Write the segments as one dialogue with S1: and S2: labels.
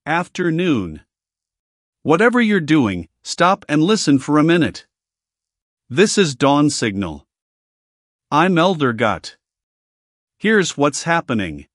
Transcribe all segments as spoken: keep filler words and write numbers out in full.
S1: Afternoon. Whatever you're doing, stop and listen for a minute. This is Dawn Signal. I'm Elder Gut. Here's what's happening.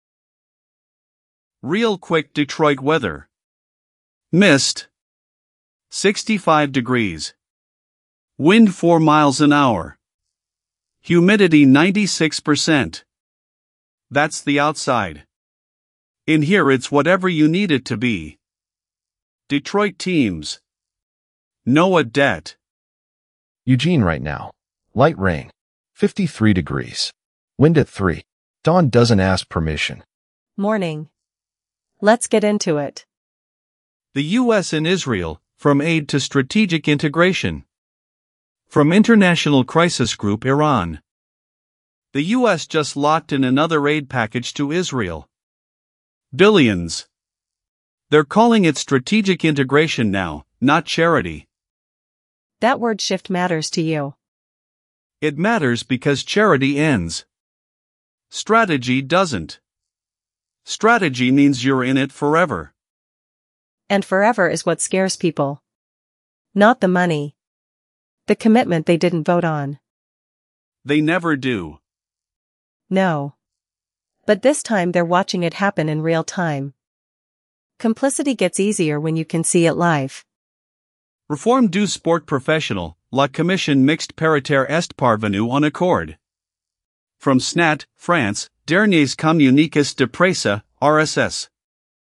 S1: Real quick Detroit weather. Mist. sixty-five degrees. Wind four miles an hour. Humidity ninety-six percent. That's the outside. In here it's whatever you need it to be. Detroit teams. Noah Det.
S2: Eugene right now. Light rain. fifty-three degrees. Wind at three. Dawn doesn't ask permission.
S3: Morning. Let's get into it.
S4: The U S and Israel, from aid to strategic integration. From International Crisis Group Iran.
S1: The U S just locked in another aid package to Israel. Billions. They're calling it strategic integration now, not charity.
S3: That word shift matters to you.
S1: It matters because charity ends. Strategy doesn't. Strategy means you're in it forever.
S3: And forever is what scares people. Not the money. The commitment they didn't vote on.
S1: They never do.
S3: No. But this time they're watching it happen in real time. Complicity gets easier when you can see it live.
S1: Reform du sport professionnel, la commission mixte paritaire est parvenue en accord. From S N A T, France, Derniers communiques de presse, R S S.